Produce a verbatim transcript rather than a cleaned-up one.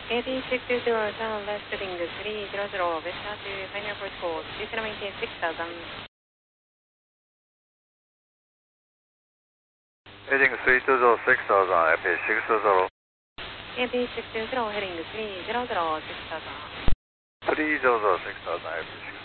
A B six two zero, turn left heading three zero zero, Vista to final approach course, descend maintain six thousand. Heading three two zero six thousand, A P six zero. A B six two zero, heading three zero zero, six thousand. three zero zero six thousand, A P six